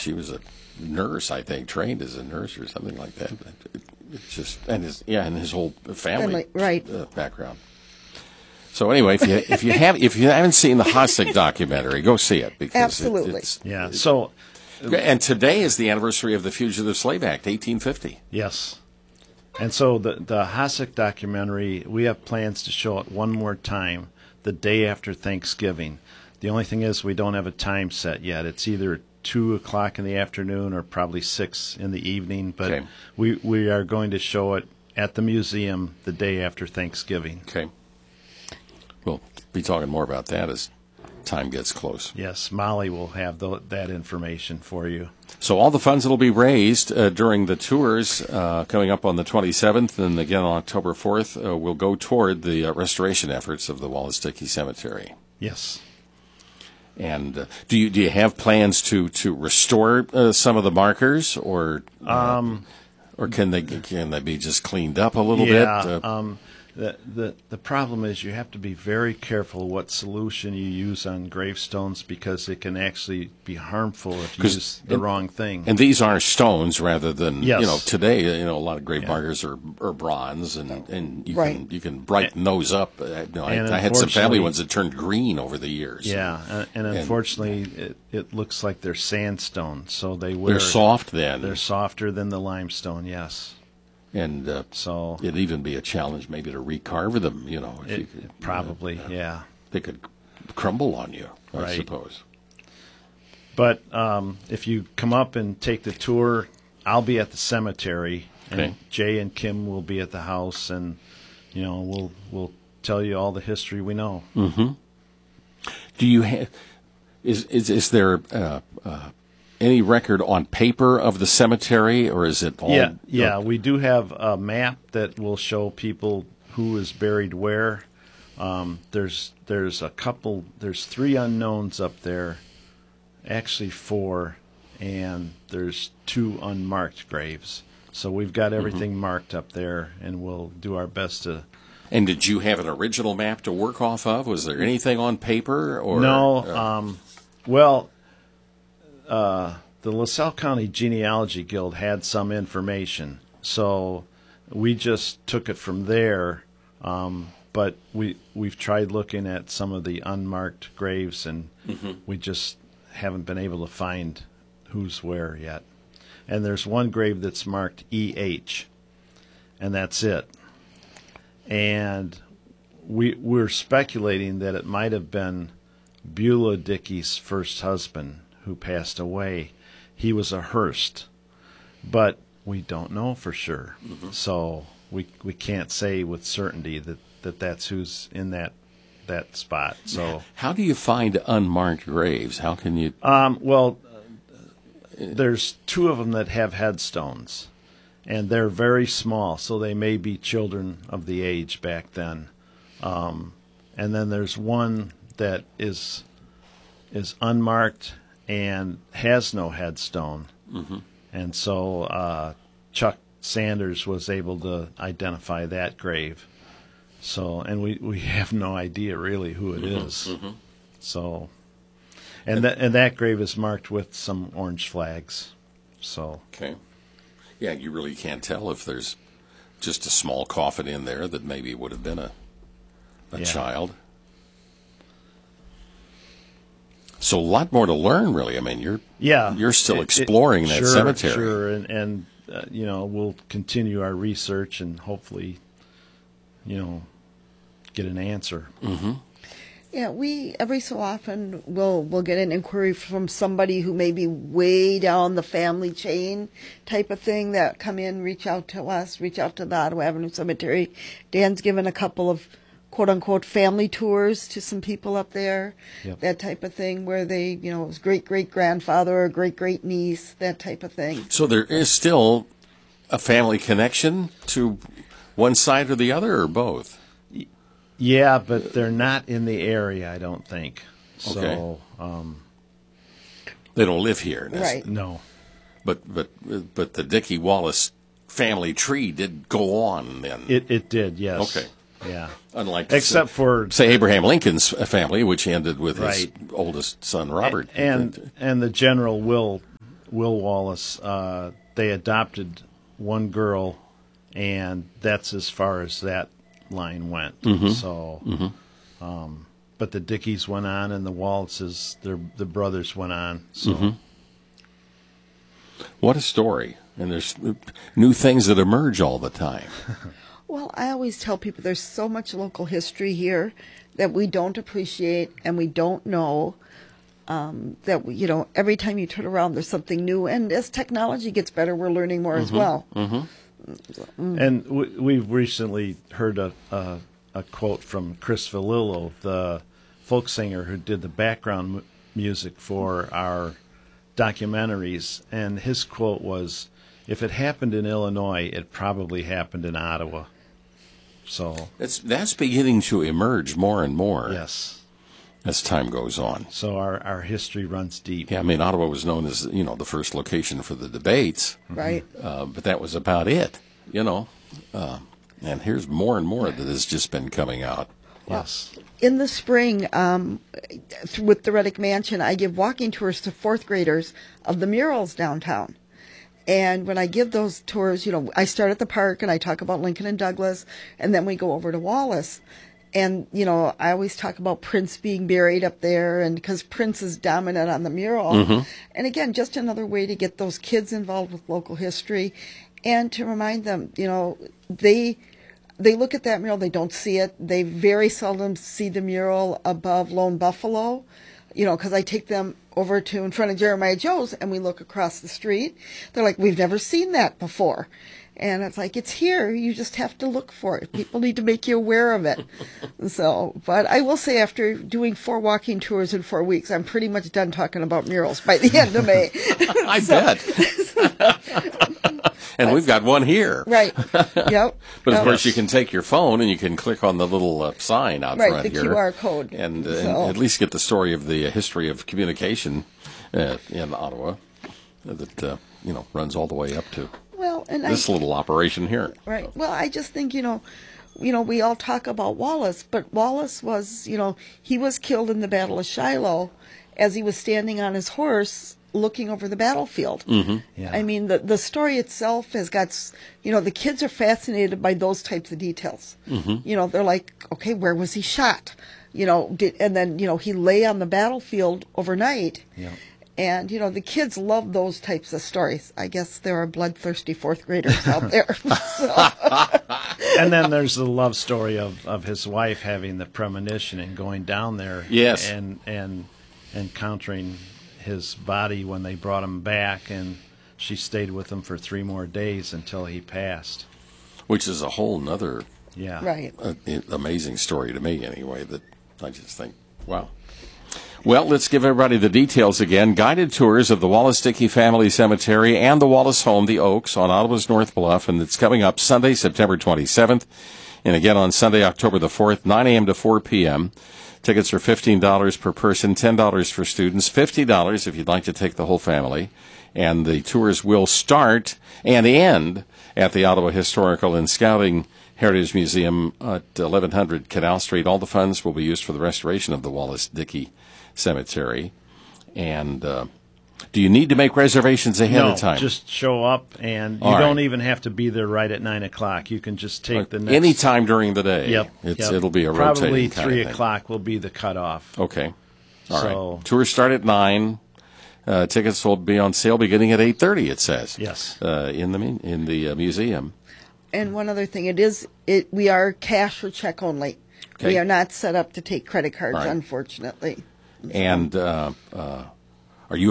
She was a nurse, I think, trained as a nurse or something like that. It's just and his whole family background. So anyway, if you haven't seen the Hasek documentary, go see it because absolutely. And today is the anniversary of the Fugitive Slave Act, 1850. Yes. And so the Hasek documentary, we have plans to show it one more time the day after Thanksgiving. The only thing is we don't have a time set yet. It's either 2 o'clock in the afternoon or probably 6 in the evening. But we are going to show it at the museum the day after Thanksgiving. Okay. We'll be talking more about that as time gets close. Yes, Molly will have that information for you. So all the funds that will be raised during the tours coming up on the 27th and again on October 4th will go toward the restoration efforts of the Wallace-Dickey Cemetery. Yes. And do you have plans to restore some of the markers, or can they be just cleaned up a little bit? The problem is you have to be very careful what solution you use on gravestones because it can actually be harmful if you use the wrong thing. And these are stones rather than today. A lot of grave markers are bronze, and you can brighten those up. I had some family ones that turned green over the years. Yeah, and unfortunately it looks like they're sandstone, so they're soft then. They're softer than the limestone. Yes. And so it'd even be a challenge maybe to recarve them, if you could, probably, they could crumble on you, I suppose. But if you come up and take the tour, I'll be at the cemetery, and Jay and Kim will be at the house, and we'll tell you all the history we know. Mm-hmm. Do you have? Is there? Any record on paper of the cemetery, or is it all? Yeah. We do have a map that will show people who is buried where. There's a couple. There's 3 unknowns up there, actually 4, and there's 2 unmarked graves. So we've got everything marked up there, and we'll do our best to. And did you have an original map to work off of? Was there anything on paper? Or no. The LaSalle County Genealogy Guild had some information, so we just took it from there. But we've tried looking at some of the unmarked graves, and we just haven't been able to find who's where yet. And there's one grave that's marked E.H., and that's it. And we're speculating that it might have been Beulah Dickey's first husband who passed away. He was a Hearst, but we don't know for sure. So we can't say with certainty that's who's in that spot. So how do you find unmarked graves? How can you? There's 2 of them that have headstones, and they're very small, so they may be children of the age back then. And then there's one that is unmarked and has no headstone. And so Chuck Sanders was able to identify that grave. So, and we have no idea really who it is. So, and that grave is marked with some orange flags. So. Okay. Yeah, you really can't tell if there's just a small coffin in there that maybe would have been a child. So a lot more to learn, really. I mean, you're still exploring that cemetery. Sure, and we'll continue our research and hopefully, get an answer. Yeah, we every so often we'll get an inquiry from somebody who may be way down the family chain type of thing that come in, reach out to us, reach out to the Ottawa Avenue Cemetery. Dan's given a couple of quote-unquote family tours to some people up there, that type of thing, where they, it was great-great-grandfather or great-great-niece, that type of thing. So there is still a family connection to one side or the other, or both? Yeah, but they're not in the area, I don't think. Okay. So, they don't live here. Right. No. But the Dickey Wallace family tree did go on then. It did, yes. Okay. Yeah. Unlike, except for Abraham Lincoln's family, which ended with his oldest son, Robert. And the general will Will Wallace, they adopted one girl, and that's as far as that line went. Mm-hmm. So, but the Dickies went on, and the Wallaces, the brothers went on. So, what a story! And there's new things that emerge all the time. Well, I always tell people there's so much local history here that we don't appreciate and we don't know. That every time you turn around, there's something new. And as technology gets better, we're learning more as well. And we've recently heard a quote from Chris Valillo, the folk singer who did the background music for our documentaries. And his quote was, "If it happened in Illinois, it probably happened in Ottawa." So that's beginning to emerge more and more. Yes. As time goes on. So our history runs deep. Yeah, I mean, Ottawa was known as, the first location for the debates. Right. But that was about it, and here's more and more that has just been coming out. Yes. In the spring, with the Reddick Mansion, I give walking tours to fourth graders of the murals downtown. And when I give those tours, I start at the park and I talk about Lincoln and Douglas, and then we go over to Wallace. And, I always talk about Prince being buried up there, and because Prince is dominant on the mural. And again, just another way to get those kids involved with local history and to remind them, they look at that mural, they don't see it. They very seldom see the mural above Lone Buffalo, because I take them over to in front of Jeremiah Joe's and we look across the street. They're like, we've never seen that before. And it's like, it's here. You just have to look for it. People need to make you aware of it. But I will say after doing 4 walking tours in 4 weeks, I'm pretty much done talking about murals by the end of May. I bet. And we've got one here. Right. Yep. But of course, you can take your phone and you can click on the little sign out front here. Right, the QR code. And at least get the story of the history of communication in Ottawa that, runs all the way up to this little operation here. Right. Well, I just think, we all talk about Wallace, but Wallace was, he was killed in the Battle of Shiloh as he was standing on his horse looking over the battlefield. Yeah. I mean, the story itself has got, the kids are fascinated by those types of details. They're like, okay, where was he shot? And then, he lay on the battlefield overnight. Yeah. And, the kids love those types of stories. I guess there are bloodthirsty fourth graders out there. And then there's the love story of his wife having the premonition and going down there. Yes. And encountering his body when they brought him back, and she stayed with him for 3 more days until he passed. Which is a whole nother amazing story to me, anyway, that I just think, wow. Well, let's give everybody the details again. Guided tours of the Wallace Dickey Family Cemetery and the Wallace Home, the Oaks, on Ottawa's North Bluff, and it's coming up Sunday, September 27th, and again on Sunday, October the 4th, 9 a.m. to 4 p.m. Tickets are $15 per person, $10 for students, $50 if you'd like to take the whole family. And the tours will start and end at the Ottawa Historical and Scouting Heritage Museum at 1100 Canal Street. All the funds will be used for the restoration of the Wallace Dickey Cemetery. And do you need to make reservations ahead of time? No, just show up, and you don't even have to be there right at 9 o'clock. You can just take the next... Any time during the day. Yep. It'll be a probably rotating Probably 3 o'clock will be the cutoff. Okay. All right. Tours start at 9. Tickets will be on sale beginning at 8:30, it says. Yes. In the museum. And one other thing, we are cash or check only. Okay. We are not set up to take credit cards, All right. unfortunately. And are you a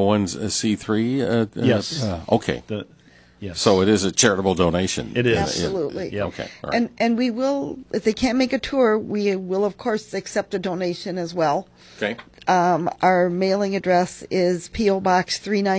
501c3? Yes. Okay. Yes. So it is a charitable donation. It is. Absolutely. Yeah. Okay. All right. And we will, if they can't make a tour, we will, of course, accept a donation as well. Okay. Our mailing address is P.O. Box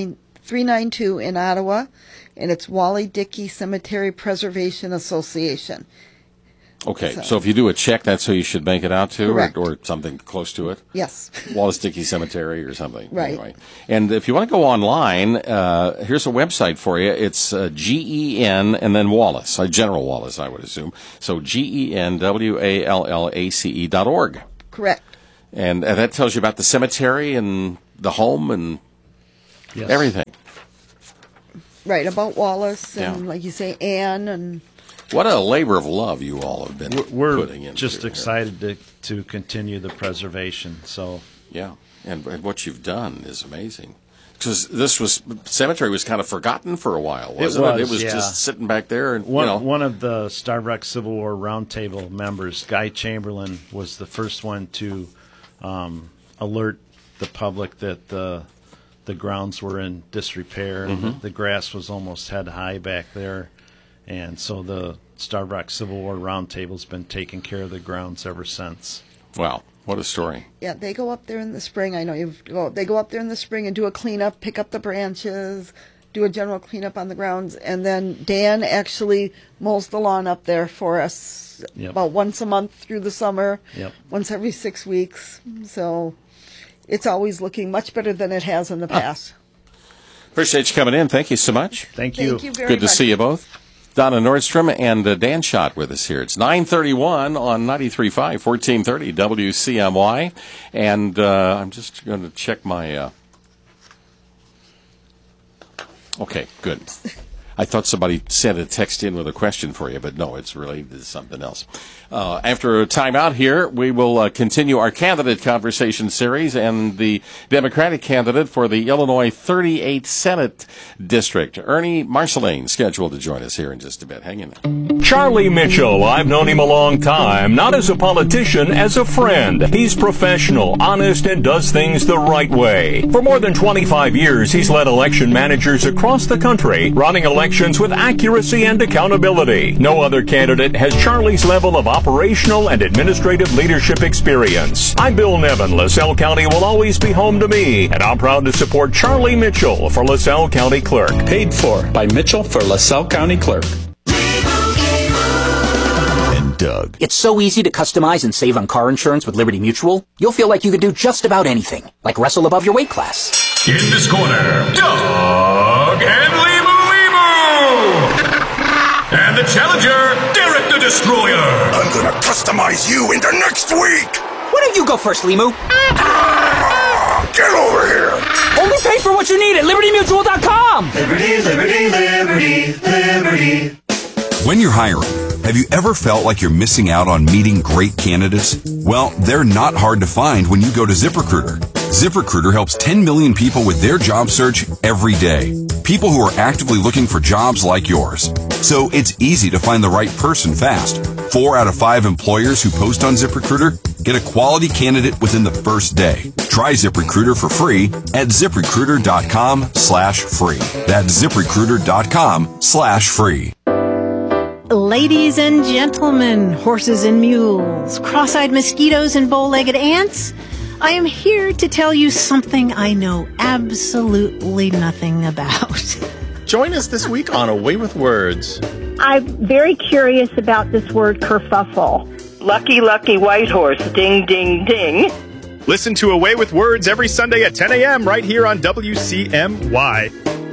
392 in Ottawa, and it's Wally Dickey Cemetery Preservation Association. Okay, so if you do a check, that's who you should make it out to, Correct. or something close to it? Yes. Wallace Dickey Cemetery or something. Right. Anyway. And if you want to go online, here's a website for you. It's GEN and then Wallace, General Wallace, I would assume. So GENWALLACE.org. Correct. And that tells you about the cemetery and the home and everything. Right, about Wallace and, like you say, Ann. And what a labor of love you all have been putting into. We're just excited to continue the preservation. So yeah, and what you've done is amazing. Because cemetery was kind of forgotten for a while, wasn't it? It was just sitting back there. And one of the Starved Rock Civil War Roundtable members, Guy Chamberlain, was the first one to alert the public that the grounds were in disrepair. Mm-hmm. The grass was almost head high back there, and so the Starved Rock Civil War Roundtable's been taking care of the grounds ever since. Wow. What a story. Yeah, they go up there in the spring. I know they go up there in the spring and do a cleanup, pick up the branches, do a general cleanup on the grounds, and then Dan actually mows the lawn up there for us about once a month through the summer, once every 6 weeks. So it's always looking much better than it has in the past. Appreciate you coming in. Thank you so much. Thank you. Thank you very much. Good to see you both. Donna Nordstrom and Dan Schott with us here. It's 9:31 on 93.5, 1430 WCMY. And I'm just going to check my... Okay, good. I thought somebody sent a text in with a question for you, but no, it's related to something else. After a timeout here, we will continue our candidate conversation series, and the Democratic candidate for the Illinois 38th Senate District, Ernie Marceline, scheduled to join us here in just a bit. Hang in there. Charlie Mitchell, I've known him a long time, not as a politician, as a friend. He's professional, honest, and does things the right way. For more than 25 years, he's led election managers across the country, running elections with accuracy and accountability. No other candidate has Charlie's level of operational and administrative leadership experience. I'm Bill Nevin. LaSalle County will always be home to me, and I'm proud to support Charlie Mitchell for LaSalle County Clerk. Paid for by Mitchell for LaSalle County Clerk. And Doug. It's so easy to customize and save on car insurance with Liberty Mutual. You'll feel like you could do just about anything, like wrestle above your weight class. In this corner, Doug and Limu. And the challenger, Derek the Destroyer. I'm gonna customize you into next week. Why don't you go first, Limu? Get over here. Only pay for what you need at LibertyMutual.com. Liberty, liberty, liberty, liberty. When you're hiring, have you ever felt like you're missing out on meeting great candidates? Well, they're not hard to find when you go to ZipRecruiter. ZipRecruiter helps 10 million people with their job search every day. People who are actively looking for jobs like yours. So it's easy to find the right person fast. 4 out of 5 employers who post on ZipRecruiter get a quality candidate within the first day. Try ZipRecruiter for free at ZipRecruiter.com/free. That's ZipRecruiter.com/free. Ladies and gentlemen, horses and mules, cross-eyed mosquitoes and bow-legged ants, I am here to tell you something I know absolutely nothing about. Join us this week on Away with Words. I'm very curious about this word kerfuffle. Lucky, lucky white horse, ding, ding, ding. Listen to Away with Words every Sunday at 10 a.m. right here on WCMY.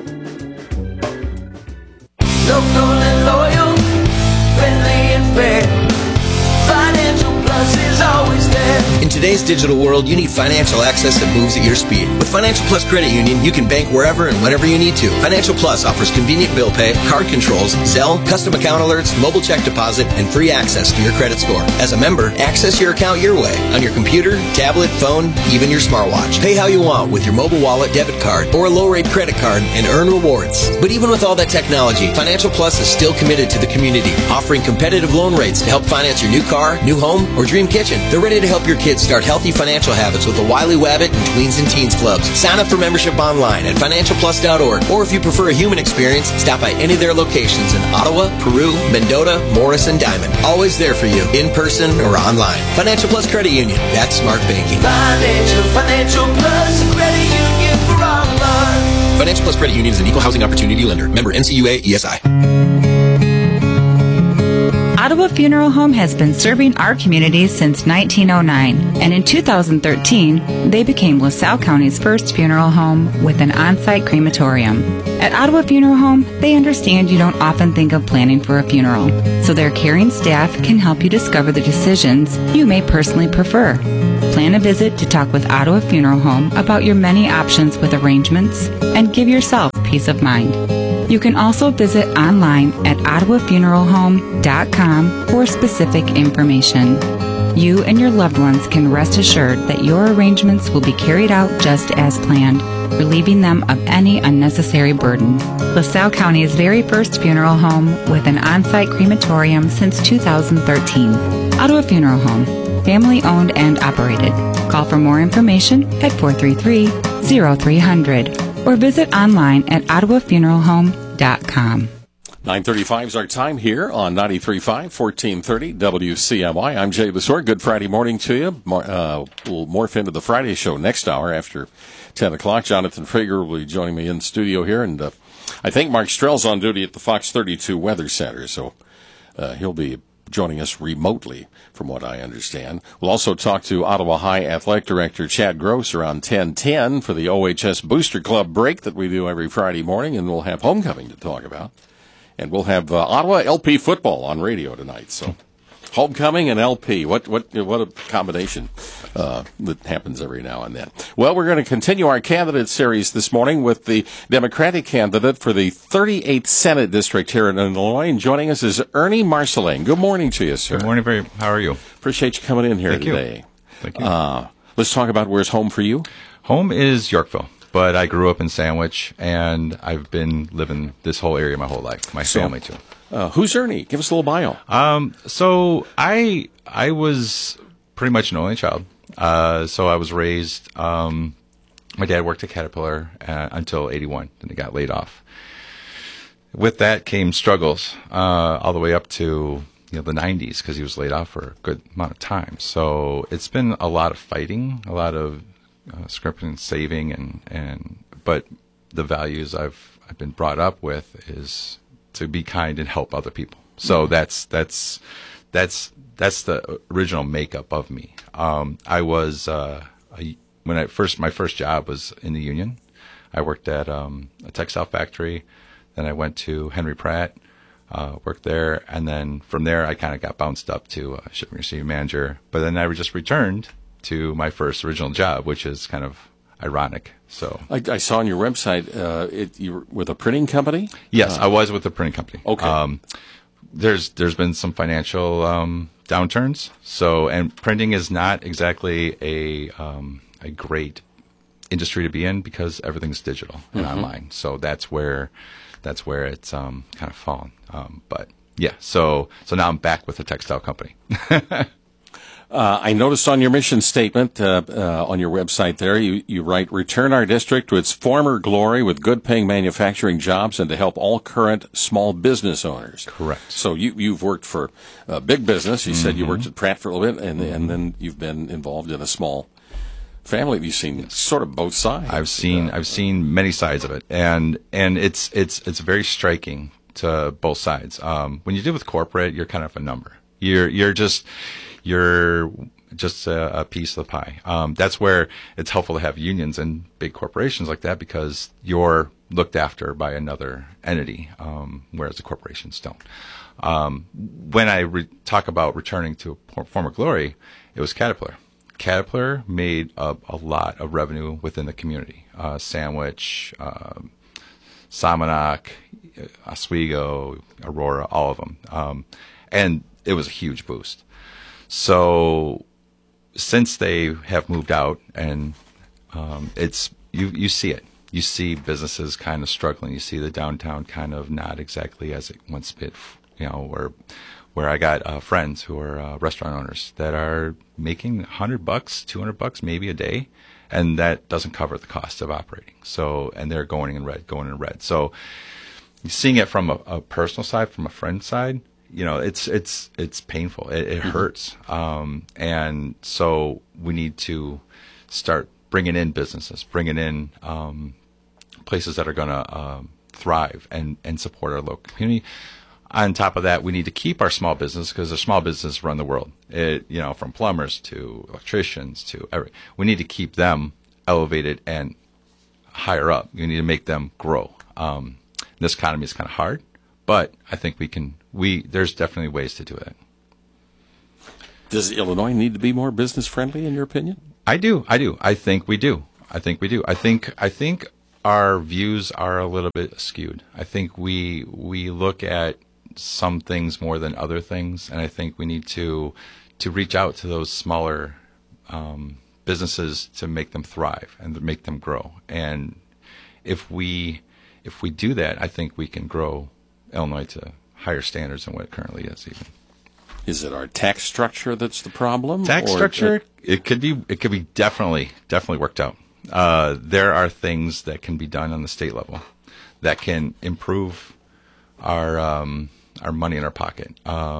Local and loyal, friendly and fair. Financial Plus is always there. In today's digital world, you need financial access that moves at your speed. With Financial Plus Credit Union, you can bank wherever and whenever you need to. Financial Plus offers convenient bill pay, card controls, Zelle, custom account alerts, mobile check deposit, and free access to your credit score. As a member, access your account your way, on your computer, tablet, phone, even your smartwatch. Pay how you want with your mobile wallet, debit card, or a low-rate credit card and earn rewards. But even with all that technology, Financial Plus is still committed to the community, offering competitive loan rates to help finance your new car, new home, or dream kitchen. They're ready to help your kids start healthy financial habits with the Wiley Wabbit and Tweens and Teens Clubs. Sign up for membership online at financialplus.org, or if you prefer a human experience, stop by any of their locations in Ottawa, Peru, Mendota, Morris, and Diamond. Always there for you, in person or online. Financial Plus Credit Union. That's smart banking. Financial Plus Credit Union for all of us. Financial Plus Credit Union is an equal housing opportunity lender. Member NCUA ESI. Ottawa Funeral Home has been serving our community since 1909, and in 2013, they became LaSalle County's first funeral home with an on-site crematorium. At Ottawa Funeral Home, they understand you don't often think of planning for a funeral, so their caring staff can help you discover the decisions you may personally prefer. Plan a visit to talk with Ottawa Funeral Home about your many options with arrangements and give yourself peace of mind. You can also visit online at ottawafuneralhome.com for specific information. You and your loved ones can rest assured that your arrangements will be carried out just as planned, relieving them of any unnecessary burden. LaSalle County's very first funeral home with an on-site crematorium since 2013. Ottawa Funeral Home, family owned and operated. Call for more information at 433-0300 or visit online at ottawafuneralhome.com. 9:35 is our time here on 93.5, 1430 WCMY. I'm Jay Besore. Good Friday morning to you. We'll morph into the Friday show next hour after 10 o'clock. Jonathan Frager will be joining me in the studio here, and I think Mark Strell's on duty at the Fox 32 Weather Center, so he'll be joining us remotely, from what I understand. We'll also talk to Ottawa High Athletic Director Chad Gross around 10:10 for the OHS Booster Club break that we do every Friday morning, and we'll have homecoming to talk about. And we'll have Ottawa LP football on radio tonight. So, homecoming and LP, what a combination that happens every now and then. Well, we're going to continue our candidate series this morning with the Democratic candidate for the 38th Senate District here in Illinois. And joining us is Ernie Marceline. Good morning to you, sir. Good morning. How are you? Appreciate you coming in here today. Thank you. Let's talk about where's home for you. Home is Yorkville. But I grew up in Sandwich, and I've been living this whole area my whole life. My family, too. Who's Ernie? Give us a little bio. So I was pretty much an only child. So I was raised, my dad worked at Caterpillar until 81, then he got laid off. With that came struggles all the way up to the 90s, because he was laid off for a good amount of time. So it's been a lot of fighting, a lot of scrimping and saving, but the values I've been brought up with is to be kind and help other people. So that's the original makeup of me. I was my first job was in the union. I worked at a textile factory. Then I went to Henry Pratt, worked there, and then from there I kind of got bounced up to shipping receiving manager. But then I just returned to my first original job, which is kind of ironic. So I saw on your website you were with a printing company? Yes, I was with a printing company. Okay. There's been some financial downturns. So, and printing is not exactly a great industry to be in because everything's digital and online. So that's where it's kind of fallen. But yeah, so now I'm back with a textile company. I noticed on your mission statement on your website there, you write, return our district to its former glory with good-paying manufacturing jobs and to help all current small business owners. Correct. So you've worked for big business. You said you worked at Pratt for a little bit, and then you've been involved in a small family. You've seen sort of both sides. I've seen many sides of it, and it's very striking to both sides. When you deal with corporate, you're kind of a number. You're just a piece of the pie. That's where it's helpful to have unions and big corporations like that because you're looked after by another entity, whereas the corporations don't. When I talk about returning to former glory, it was Caterpillar. Caterpillar made a lot of revenue within the community. Sandwich, Somonauk, Oswego, Aurora, all of them. And it was a huge boost. So since they have moved out, and it's you see it. You see businesses kind of struggling. You see the downtown kind of not exactly as it once been. Where I got friends who are restaurant owners that are making $100, $200 maybe a day, and that doesn't cover the cost of operating. So, and they're going in red. So, seeing it from a personal side, from a friend side, it's painful. It hurts. And so we need to start bringing in businesses, bringing in places that are going to thrive and support our local community. On top of that, we need to keep our small business because our small business run the world. From plumbers to electricians to we need to keep them elevated and higher up. We need to make them grow. This economy is kind of hard, but I think we can. There's definitely ways to do it. Does Illinois need to be more business friendly, in your opinion? I do. I think we do. I think our views are a little bit skewed. I think we look at some things more than other things, and I think we need to reach out to those smaller businesses to make them thrive and to make them grow. And if we do that, I think we can grow Illinois to higher standards than what it currently is. Even is it our tax structure that's the problem? Tax structure, it could be definitely worked out. There are things that can be done on the state level that can improve our money in our pocket.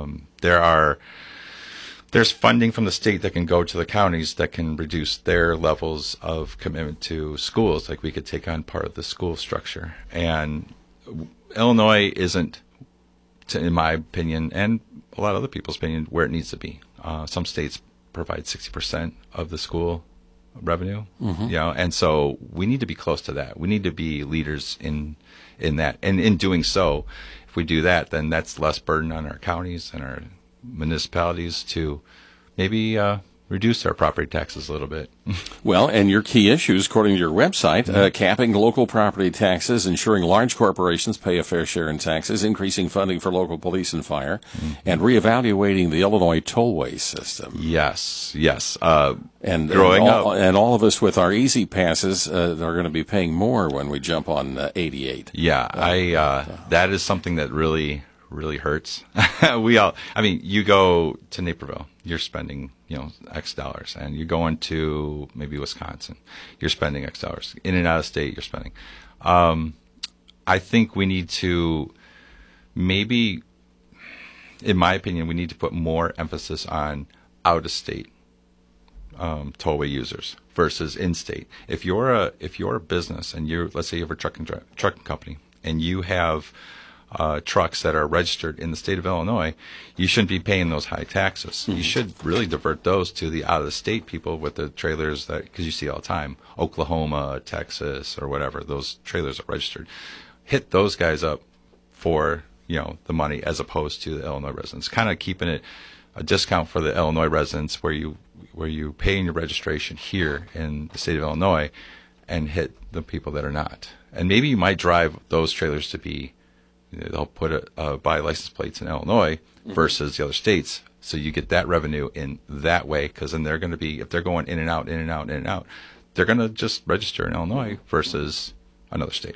There's funding from the state that can go to the counties that can reduce their levels of commitment to schools. Like we could take on part of the school structure. And Illinois isn't, in my opinion, and a lot of other people's opinion, where it needs to be. Some states provide 60% of the school revenue, and so we need to be close to that. We need to be leaders in that. And in doing so, if we do that, then that's less burden on our counties and our municipalities to maybe reduce our property taxes a little bit. Well, and your key issues, according to your website, capping local property taxes, ensuring large corporations pay a fair share in taxes, increasing funding for local police and fire, and reevaluating the Illinois tollway system. Yes. And growing up. And all of us with our easy passes are going to be paying more when we jump on 88. Yeah, that is something that really hurts. You go to Naperville, you're spending, X dollars, and you're going to maybe Wisconsin, you're spending X dollars. In and out of state, you're spending. I think we need to maybe, in my opinion, we need to put more emphasis on out of state tollway users versus in state. If you're a business and let's say you have a trucking company and you have trucks that are registered in the state of Illinois, you shouldn't be paying those high taxes. Mm-hmm. You should really divert those to the out-of-the-state people with the trailers because you see all the time, Oklahoma, Texas, or whatever, those trailers are registered. Hit those guys up for, the money as opposed to the Illinois residents. Kind of keeping it a discount for the Illinois residents where you pay in your registration here in the state of Illinois and hit the people that are not. And maybe you might drive those trailers to be, they'll buy license plates in Illinois versus the other states, so you get that revenue in that way. Because then they're going to be, if they're going in and out, they're going to just register in Illinois versus another state.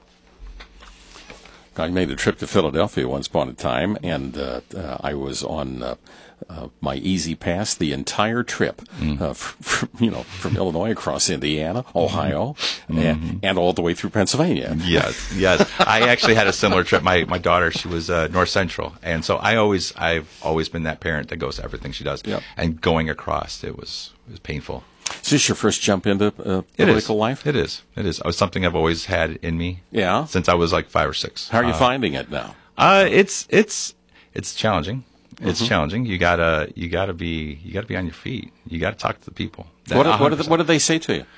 I made a trip to Philadelphia once upon a time, and I was on my Easy Pass the entire trip, from Illinois across Indiana, Ohio, and all the way through Pennsylvania. Yes. I actually had a similar trip. My daughter, she was North Central, and so I've always been that parent that goes to everything she does. Yep. And going across, it was painful. Is this your first jump into political life? It is. It was something I've always had in me. Yeah. Since I was like 5 or 6. How are you finding it now? It's challenging. It's challenging. You gotta be on your feet. You gotta talk to the people. What did they say to you?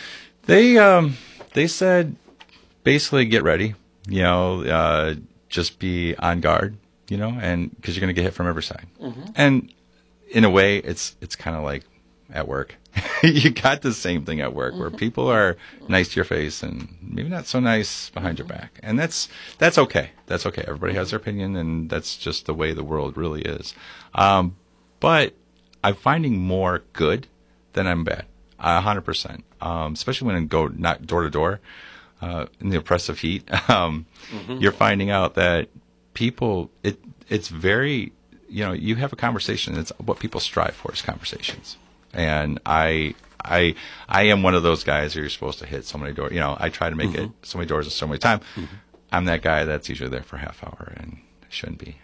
They said basically get ready. Just be on guard. And because you're gonna get hit from every side. Mm-hmm. And in a way, it's kind of like at work. You got the same thing at work where people are nice to your face and maybe not so nice behind your back. And that's okay. That's okay. Everybody has their opinion, and that's just the way the world really is. But I'm finding more good than I'm bad, 100%. Especially when I go not door to door in the oppressive heat. You're finding out that people, it's very, you have a conversation. It's what people strive for is conversations. And I am one of those guys who you're supposed to hit so many doors. I try to make it so many doors in so many time. Mm-hmm. I'm that guy that's usually there for a half hour and shouldn't be.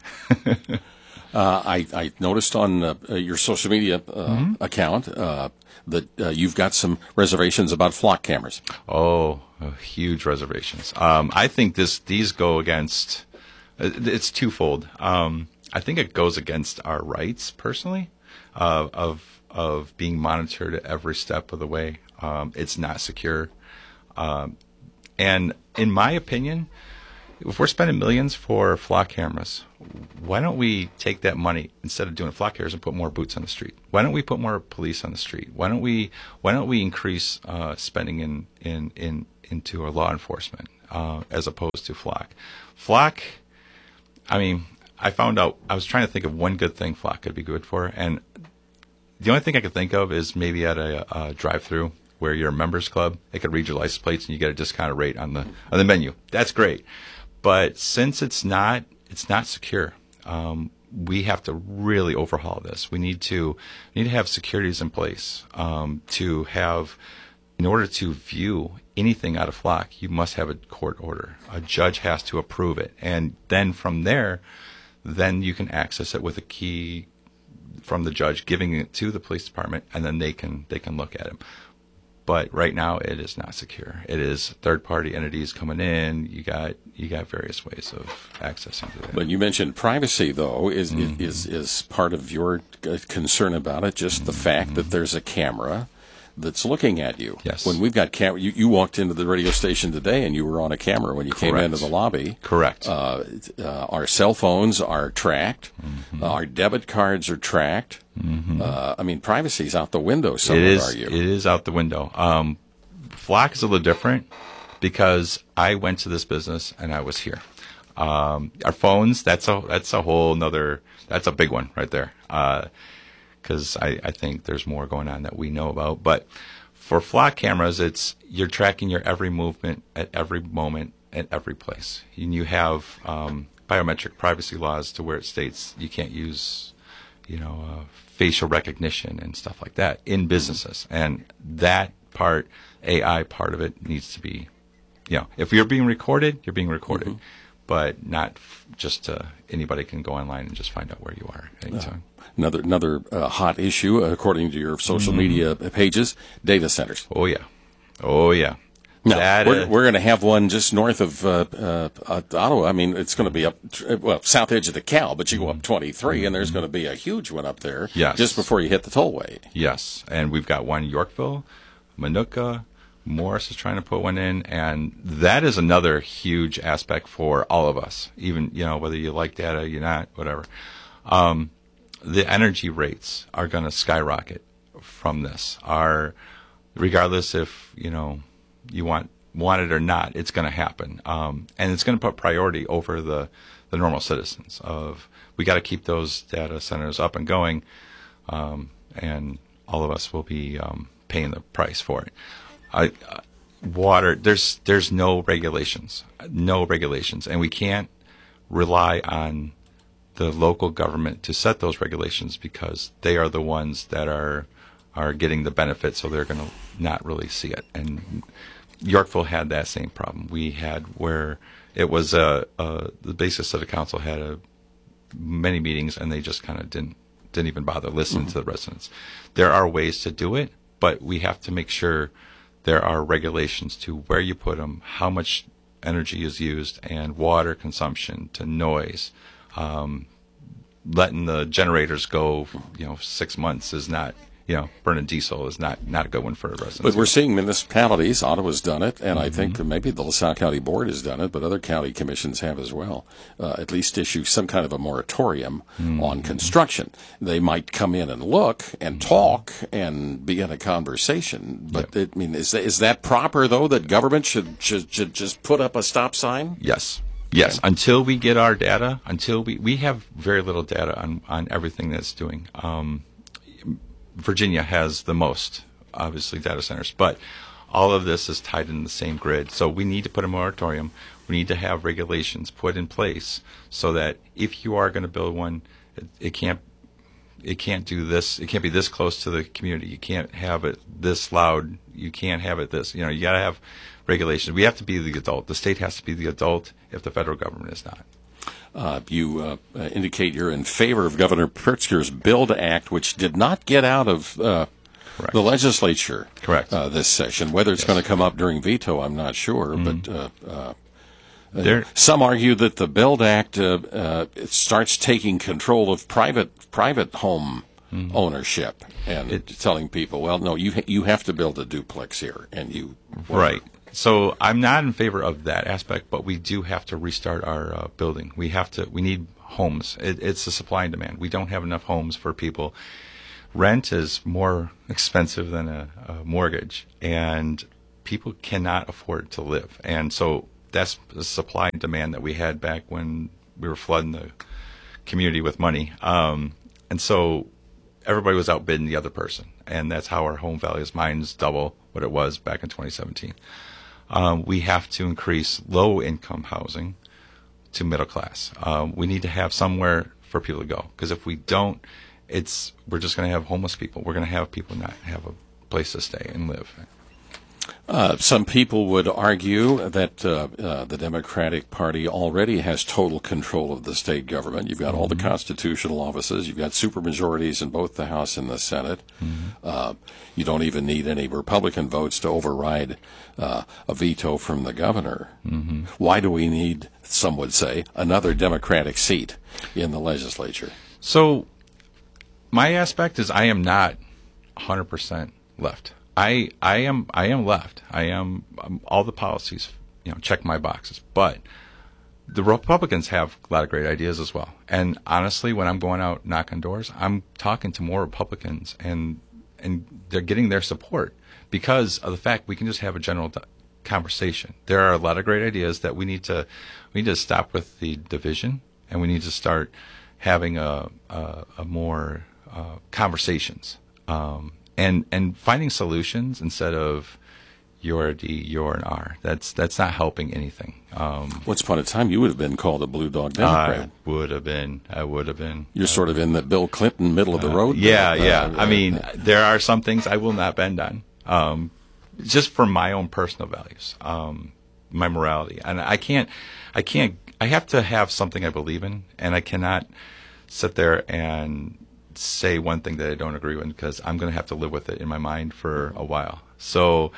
I noticed on your social media account that you've got some reservations about flock cameras. Oh, huge reservations. I think these go against. It's twofold. I think it goes against our rights personally of being monitored at every step of the way. It's not secure. And in my opinion, if we're spending millions for flock cameras, why don't we take that money instead of doing flock cameras and put more boots on the street? Why don't we put more police on the street? Why don't we increase spending into our law enforcement as opposed to flock? Flock, I mean, I found out, I was trying to think of one good thing flock could be good for, and the only thing I could think of is maybe at a drive-through where you're a members club, they could read your license plates and you get a discounted rate on the menu. That's great. But since it's not secure, we have to really overhaul this. We need to have securities in place to have, in order to view anything out of flock, you must have a court order. A judge has to approve it, and then from there, then you can access it with a key from the judge, giving it to the police department, and then they can look at it. But right now, it is not secure. It is third-party entities coming in. You got various ways of accessing to that. But you mentioned privacy, though, is part of your concern about it. Just the fact that there's a camera that's looking at you. Yes. When we've got camera, you walked into the radio station today and you were on a camera when you came into the lobby. Correct. Our cell phones are tracked. Our debit cards are tracked. I mean, privacy's out the window. Some would argue. It is out the window. Flock is a little different because I went to this business and I was here. Our phones, that's a whole nother. That's a big one right there. Because I think there's more going on that we know about. But for flock cameras, you're tracking your every movement at every moment at every place. And you have biometric privacy laws to where it states you can't use, facial recognition and stuff like that in businesses. And that part, AI part of it, needs to be, if you're being recorded, you're being recorded. But not just anybody can go online and just find out where you are at any time. Another hot issue, according to your social media pages, data centers. Oh yeah. Now, we're going to have one just north of Ottawa. I mean, it's going to be up, south edge of the Cal, but you go up 23, and there's going to be a huge one up there just before you hit the tollway. Yes, and we've got one in Yorkville, Manuka, Morris is trying to put one in, and that is another huge aspect for all of us, even, whether you like data, you're not, whatever. The energy rates are going to skyrocket from this. Regardless if, you want it or not, it's going to happen. And it's going to put priority over the normal citizens we got to keep those data centers up and going, and all of us will be paying the price for it. Water, there's no regulations, and we can't rely on the local government to set those regulations because they are the ones that are getting the benefit, so they're going to not really see it. And Yorkville had that same problem. We had where it was the basis of the council had many meetings, and they just kind of didn't even bother listening to the residents. There are ways to do it, but we have to make sure there are regulations to where you put them, how much energy is used, and water consumption to noise. Letting the generators go, 6 months is not, burning diesel is not a good one for residents. But we're seeing municipalities, Ottawa's done it, and I think maybe the LaSalle County Board has done it, but other county commissions have as well, at least issue some kind of a moratorium on construction. They might come in and look and talk and begin a conversation, but is that proper, though, that government should just put up a stop sign? Yes. Yes, okay. Until we get our data, until we have very little data on everything that's doing. Virginia has the most, obviously, data centers, but all of this is tied in the same grid. So we need to put a moratorium. We need to have regulations put in place so that if you are going to build one, it can't do this. It can't be this close to the community. You can't have it this loud. You can't have it this. You got to have regulations. We have to be the adult. The state has to be the adult if the federal government is not. You indicate you're in favor of Governor Pritzker's Build Act, which did not get out of the legislature this session. Whether it's going to come up during veto, I'm not sure. But some argue that the Build Act it starts taking control of private home ownership and telling people, well, no, you have to build a duplex here, and you So I'm not in favor of that aspect, but we do have to restart our building. We need homes. It's a supply and demand. We don't have enough homes for people. Rent is more expensive than a mortgage, and people cannot afford to live. And so that's the supply and demand that we had back when we were flooding the community with money. And so everybody was outbidding the other person. And that's how our home values. Mine's double what it was back in 2017. We have to increase low-income housing to middle class. We need to have somewhere for people to go. Because if we don't, we're just going to have homeless people. We're going to have people not have a place to stay and live. Some people would argue that the Democratic Party already has total control of the state government. You've got all the constitutional offices. You've got supermajorities in both the House and the Senate. You don't even need any Republican votes to override a veto from the governor. Why do we need, some would say, another Democratic seat in the legislature? So my aspect is I am not 100% left. I am left. I am all the policies, check my boxes. But the Republicans have a lot of great ideas as well. And honestly, when I'm going out knocking doors, I'm talking to more Republicans, and they're getting their support because of the fact we can just have a general conversation. There are a lot of great ideas that we need to stop with the division, and we need to start having a more conversations. And finding solutions instead of you're a D, you're an R. That's not helping anything. Once upon a time, you would have been called a blue dog Democrat. I would have been. You're sort of in the Bill Clinton middle of the road. Yeah. I mean, there are some things I will not bend on, just for my own personal values, my morality, and I have to have something I believe in, and I cannot sit there and say one thing that I don't agree with, because I'm going to have to live with it in my mind for a while. So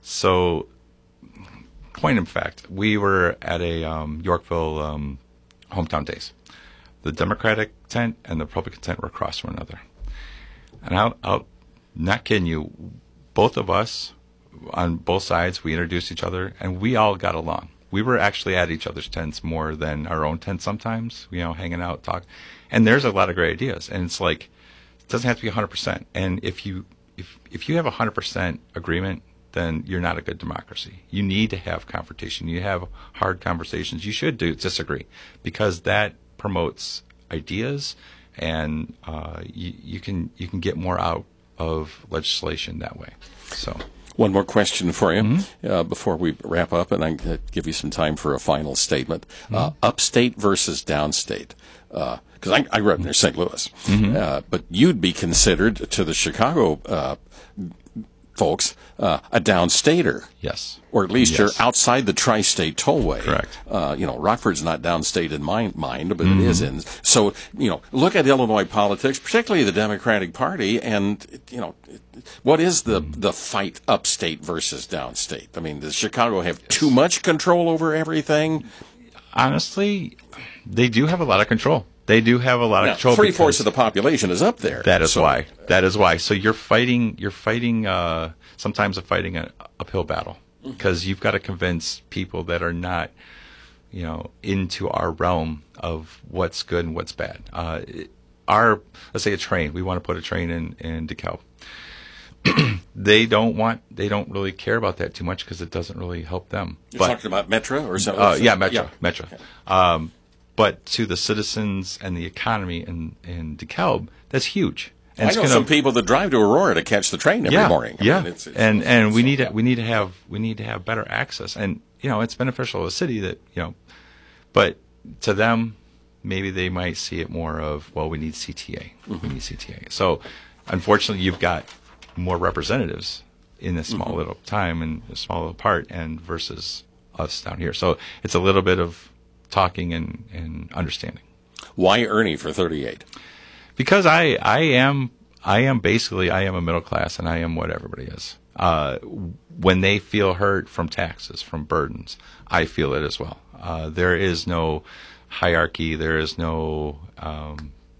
point in fact, we were at a Yorkville hometown days. The Democratic tent and the Republican tent were across from one another. And I'll not kidding you, both of us on both sides, we introduced each other, and we all got along. We were actually at each other's tents more than our own tents sometimes, hanging out, talking. And there's a lot of great ideas. And it's like, it doesn't have to be 100%. And if you have 100% agreement, then you're not a good democracy. You need to have confrontation. You have hard conversations. You should disagree, because that promotes ideas, and you can get more out of legislation that way. So. One more question for you before we wrap up, and I can give you some time for a final statement. Upstate versus downstate. Because I grew up near St. Louis, but you'd be considered to the Chicago folks a downstater. Yes. Or at least you're outside the tri-state tollway. Correct. Rockford's not downstate in my mind, but it is in. So, look at Illinois politics, particularly the Democratic Party, and, what is the fight upstate versus downstate? I mean, does Chicago have too much control over everything? Honestly, they do have a lot of control. They do have a lot of control. 3/4 of the population is up there. That is why. That is why. So you're fighting. Sometimes fighting an uphill battle, because you've got to convince people that are not, into our realm of what's good and what's bad. Let's say a train. We want to put a train in DeKalb. They don't really care about that too much, because it doesn't really help them. You're talking about Metra or something? Yeah, Metra. But to the citizens and the economy in DeKalb, that's huge. And I know some people that drive to Aurora to catch the train every morning. Yeah, and we need to have better access, and it's beneficial to the city that but to them, maybe they might see it more of, well, we need CTA. We need CTA. So unfortunately, you've got more representatives in this small little time and a small little part, and versus us down here. So it's a little bit of talking and understanding. Why Ernie for 38? Because I am basically a middle class, and I am what everybody is. When they feel hurt from taxes, from burdens, I feel it as well. There is no hierarchy. There's no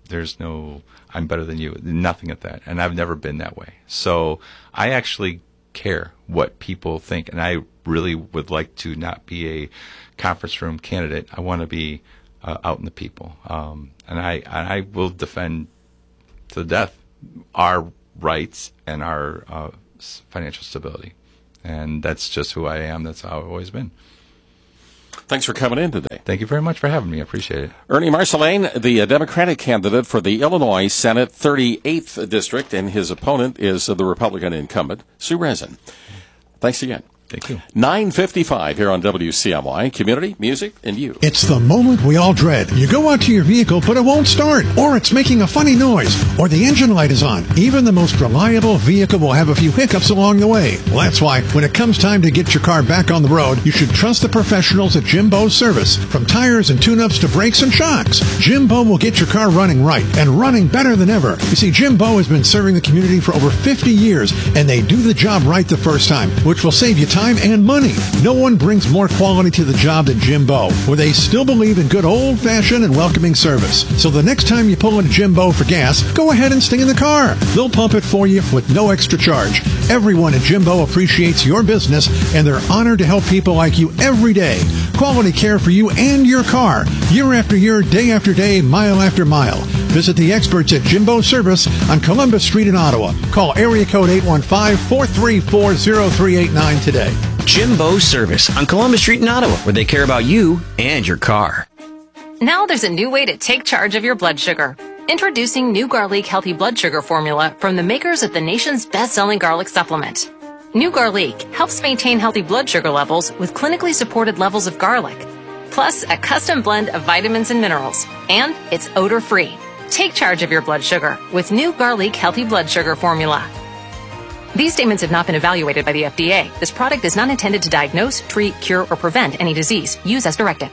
I'm better than you. Nothing at that. And I've never been that way. So I actually care what people think. And I really would like to not be a conference room candidate. I want to be out in the people. And I will defend to the death our rights and our financial stability. And that's just who I am. That's how I've always been. Thanks for coming in today. Thank you very much for having me. I appreciate it. Ernie Marceline, the Democratic candidate for the Illinois Senate 38th District, and his opponent is the Republican incumbent, Sue Rezin. Thanks again. Thank you. 9:55 here on WCMY, Community, Music, and You. It's the moment we all dread. You go out to your vehicle, but it won't start, or it's making a funny noise, or the engine light is on. Even the most reliable vehicle will have a few hiccups along the way. Well, that's why when it comes time to get your car back on the road, you should trust the professionals at Jimbo Service. From tires and tune-ups to brakes and shocks, Jimbo will get your car running right and running better than ever. You see, Jimbo has been serving the community for over 50 years, and they do the job right the first time, which will save you time and money. No one brings more quality to the job than Jimbo, where they still believe in good old-fashioned and welcoming service. So the next time you pull into Jimbo for gas, go ahead and stay in the car. They'll pump it for you with no extra charge. Everyone at Jimbo appreciates your business, and they're honored to help people like you every day. Quality care for you and your car, year after year, day after day, mile after mile. Visit the experts at Jimbo Service on Columbus Street in Ottawa. Call area code 815-434-0389 today. Jimbo Service on Columbus Street in Ottawa, where they care about you and your car. Now there's a new way to take charge of your blood sugar. Introducing New Garlic Healthy Blood Sugar Formula from the makers of the nation's best-selling garlic supplement. New Garlic helps maintain healthy blood sugar levels with clinically supported levels of garlic, plus a custom blend of vitamins and minerals, and it's odor-free. Take charge of your blood sugar with New Garlic Healthy Blood Sugar Formula. These statements have not been evaluated by the FDA. This product is not intended to diagnose, treat, cure, or prevent any disease. Use as directed.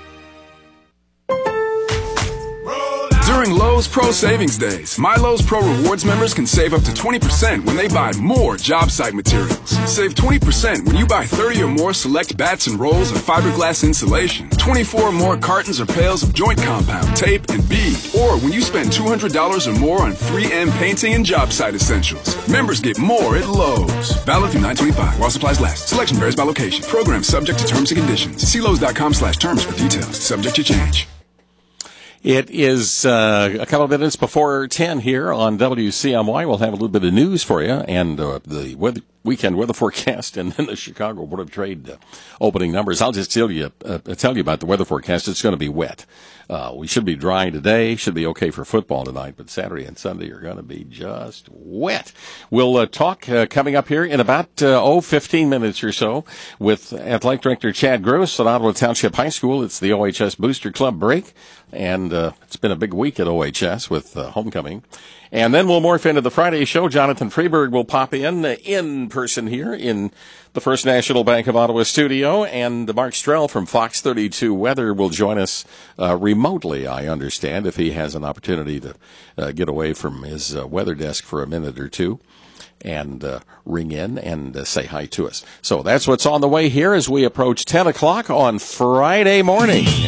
During Lowe's Pro Savings Days, My Lowe's Pro Rewards members can save up to 20% when they buy more job site materials. Save 20% when you buy 30 or more select bats and rolls of fiberglass insulation, 24 or more cartons or pails of joint compound, tape, and bead, or when you spend $200 or more on 3M painting and job site essentials. Members get more at Lowe's. Valid through 9/25 while supplies last. Selection varies by location. Program subject to terms and conditions. See Lowe's.com/terms for details. Subject to change. It is a couple of minutes before 10 here on WCMY. We'll have a little bit of news for you and the weekend weather forecast and then the Chicago Board of Trade opening numbers. I'll just tell you about the weather forecast. It's going to be wet. We should be dry today. Should be okay for football tonight, but Saturday and Sunday are going to be just wet. We'll talk coming up here in about 15 minutes or so with Athletic Director Chad Gross at Ottawa Township High School. It's the OHS Booster Club break, and it's been a big week at OHS with homecoming. And then we'll morph into the Friday show. Jonathan Freeberg will pop in person here in the First National Bank of Ottawa studio, and Mark Strell from Fox 32 Weather will join us remotely, I understand, if he has an opportunity to get away from his weather desk for a minute or two and ring in and say hi to us. So that's what's on the way here as we approach 10 o'clock on Friday morning.